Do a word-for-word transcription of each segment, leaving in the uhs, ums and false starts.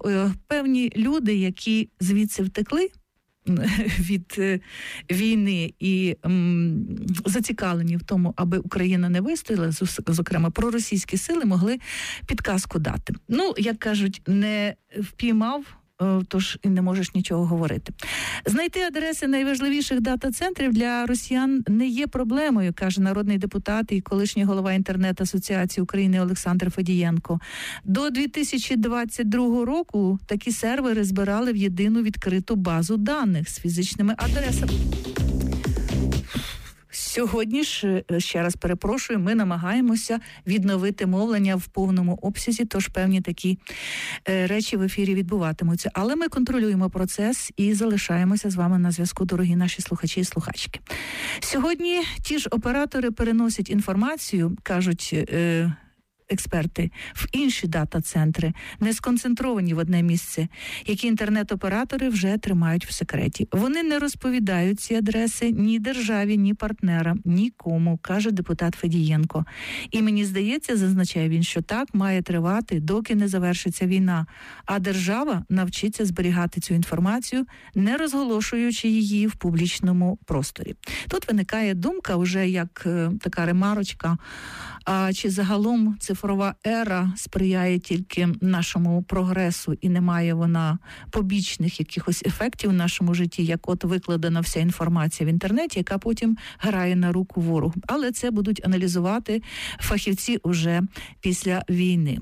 е, певні люди, які звідси втекли від е, війни і м, зацікавлені в тому, аби Україна не вистояла, зокрема, проросійські сили могли підказку дати. Ну, як кажуть, не впіймав, тож і не можеш нічого говорити. Знайти адреси найважливіших дата-центрів для росіян не є проблемою, каже народний депутат і колишній голова інтернет-асоціації України Олександр Федієнко. До дві тисячі двадцять другого року такі сервери збирали в єдину відкриту базу даних з фізичними адресами. Сьогодні ж, ще раз перепрошую, ми намагаємося відновити мовлення в повному обсязі, тож певні такі е, речі в ефірі відбуватимуться. Але ми контролюємо процес і залишаємося з вами на зв'язку, дорогі наші слухачі і слухачки. Сьогодні ті ж оператори переносять інформацію, кажуть е, експерти, в інші дата-центри, не сконцентровані в одне місце, які інтернет-оператори вже тримають в секреті. Вони не розповідають ці адреси ні державі, ні партнерам, нікому, каже депутат Федієнко. І мені здається, зазначає він, що так має тривати, доки не завершиться війна. А держава навчиться зберігати цю інформацію, не розголошуючи її в публічному просторі. Тут виникає думка, вже як е, така ремарочка, а чи загалом цифрова ера сприяє тільки нашому прогресу і не має вона побічних якихось ефектів в нашому житті, як от викладена вся інформація в інтернеті, яка потім грає на руку ворогу. Але це будуть аналізувати фахівці уже після війни.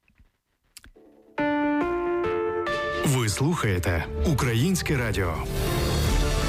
Ви слухаєте Українське радіо.